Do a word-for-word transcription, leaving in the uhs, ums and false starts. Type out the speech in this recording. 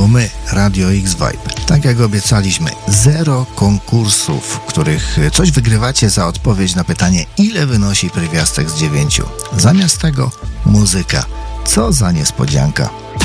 bo my, Radio X-Vibe, tak jak obiecaliśmy, zero konkursów, w których coś wygrywacie za odpowiedź na pytanie, ile wynosi pierwiastek z dziewięciu. Zamiast tego muzyka. Co za niespodzianka.